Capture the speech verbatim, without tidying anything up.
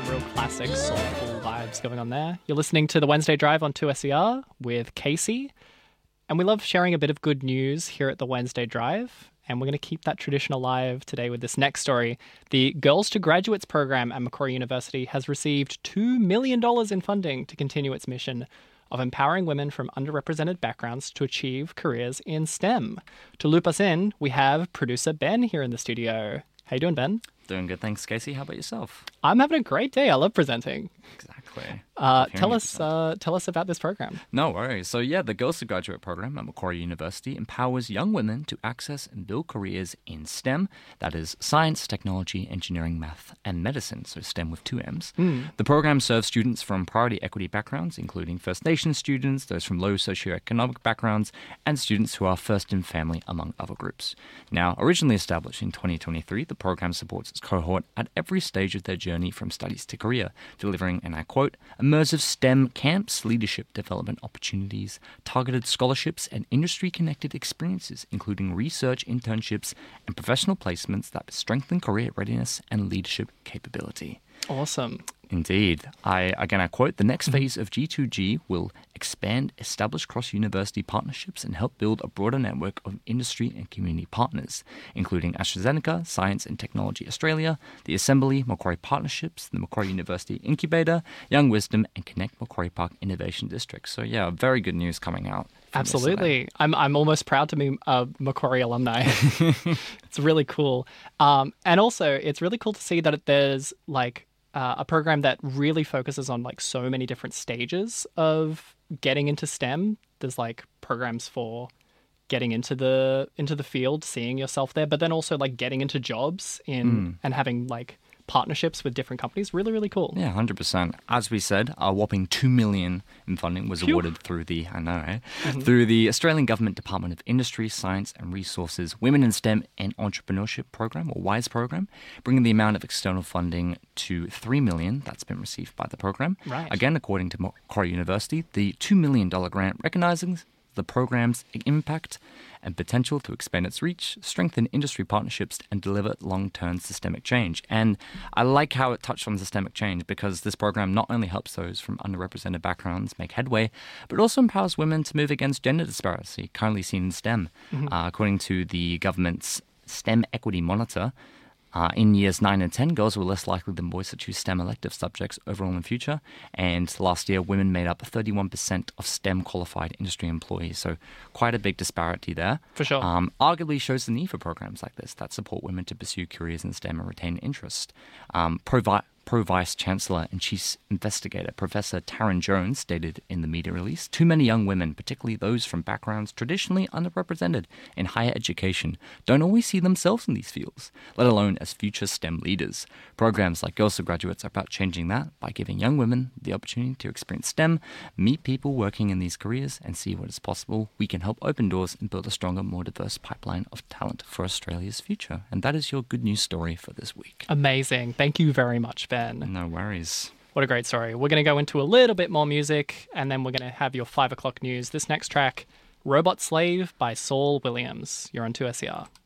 real classic soulful vibes going on there. You're listening to the Wednesday Drive on two S E R with Casey. And we love sharing a bit of good news here at the Wednesday Drive. And we're going to keep that tradition alive today with this next story. The Girls to Graduates program at Macquarie University has received two million dollars in funding to continue its mission of empowering women from underrepresented backgrounds to achieve careers in STEM. To loop us in, we have producer Ben here in the studio. How you doing, Ben? Doing good, thanks, Casey. How about yourself? I'm having a great day. I love presenting. Exactly. Uh, tell us, uh, tell us about this program. No worries. So yeah, the Girls to Graduate program at Macquarie University empowers young women to access and build careers in STEM. That is science, technology, engineering, math, and medicine. So STEM with two M's. Mm. The program serves students from priority equity backgrounds, including First Nations students, those from low socioeconomic backgrounds, and students who are first in family, among other groups. Now, originally established in twenty twenty-three, the program supports its cohort at every stage of their journey from studies to career, delivering, and I quote, immersive STEM camps, leadership development opportunities, targeted scholarships, and industry-connected experiences, including research internships and professional placements that strengthen career readiness and leadership capability. Awesome. Indeed. I again, I quote, the next phase of G two G will expand established cross-university partnerships and help build a broader network of industry and community partners, including AstraZeneca, Science and Technology Australia, the Assembly, Macquarie Partnerships, the Macquarie University Incubator, Young Wisdom, and Connect Macquarie Park Innovation District. So yeah, very good news coming out. Absolutely. I'm I'm almost proud to be a Macquarie alumni. It's really cool. Um, and also, it's really cool to see that there's like uh, a program that really focuses on like so many different stages of getting into STEM. There's like programs for getting into the into the field, seeing yourself there, but then also like getting into jobs in mm. and having like partnerships with different companies. Really, really cool. Yeah, one hundred percent. As we said, a whopping two million dollars in funding was Phew. awarded through the, I know, eh? Mm-hmm. through the Australian Government Department of Industry, Science and Resources Women in STEM and Entrepreneurship Program, or WISE program, bringing the amount of external funding to three million dollars that's been received by the program. Right. Again, according to Macquarie University, the two million dollars grant recognizes the program's impact and potential to expand its reach, strengthen industry partnerships, and deliver long-term systemic change. And I like how it touched on systemic change because this program not only helps those from underrepresented backgrounds make headway, but also empowers women to move against gender disparity currently seen in STEM. Mm-hmm. Uh, according to the government's STEM Equity Monitor, Uh, in years nine and ten, girls were less likely than boys to choose STEM elective subjects overall in future. And last year, women made up thirty-one percent of STEM-qualified industry employees. So quite a big disparity there. For sure. Um, arguably shows the need for programs like this that support women to pursue careers in STEM and retain interest. Um, provi- Pro Vice Chancellor and Chief Investigator Professor Taryn Jones stated in the media release, too many young women, particularly those from backgrounds traditionally underrepresented in higher education, don't always see themselves in these fields, let alone as future STEM leaders. Programs like Girls to Graduates are about changing that by giving young women the opportunity to experience STEM, meet people working in these careers, and see what is possible. We can help open doors and build a stronger, more diverse pipeline of talent for Australia's future. And that is your good news story for this week. Amazing. Thank you very much, Ben. No worries. What a great story. We're going to go into a little bit more music, and then we're going to have your five o'clock news. This next track, Robot Slave by Saul Williams. You're on two S E R.